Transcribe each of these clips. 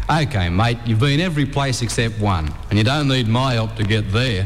OK, mate, you've been every place except one, and you don't need my help to get there.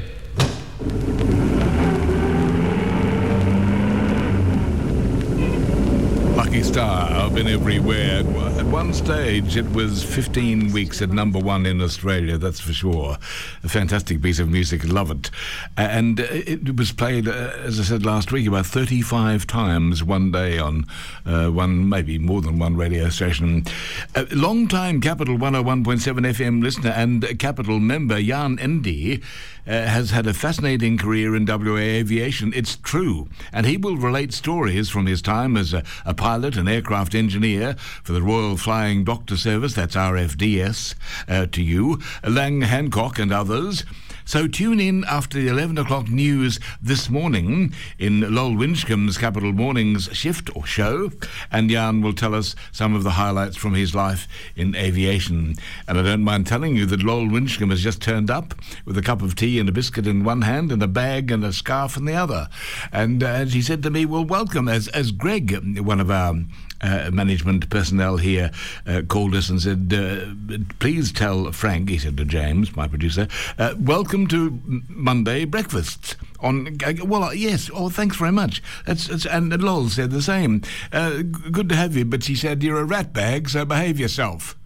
Lucky Star, I've been everywhere. At one stage, it was 15 weeks at number one in Australia, that's for sure. A fantastic piece of music, love it. And it was played, as I said last week, about 35 times one day on maybe more than one radio station. Long-time Capital 101.7 FM listener and Capital member Jan Endy has had a fascinating career in WA aviation. It's true. And he will relate stories from his time as a pilot and aircraft engineer for the Royal Flying Doctor Service, that's RFDS, to you, Lang Hancock and others. So tune in after the 11 o'clock news this morning in Lowell Winchcombe's Capital Mornings shift or show, and Jan will tell us some of the highlights from his life in aviation. And I don't mind telling you that Lowell Winchcombe has just turned up with a cup of tea and a biscuit in one hand and a bag and a scarf in the other. And as he said to me, well, welcome, as Greg, one of our management personnel here, called us and said, please tell Frank, he said to James, my producer, welcome to Monday breakfasts. Yes, thanks very much. And Lowell said the same. Good to have you, but he said, you're a rat bag, so behave yourself.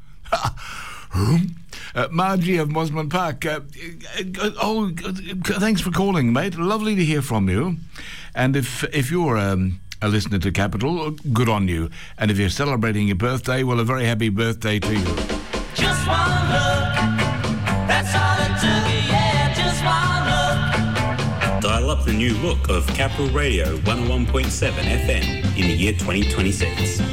Margie of Mosman Park, thanks for calling, mate. Lovely to hear from you. And if you're a listener to Capital, good on you. And if you're celebrating your birthday, well, a very happy birthday to you. Just one look, that's all it took, yeah, just one look. Dial up the new look of Capital Radio 101.7 FM in the year 2026.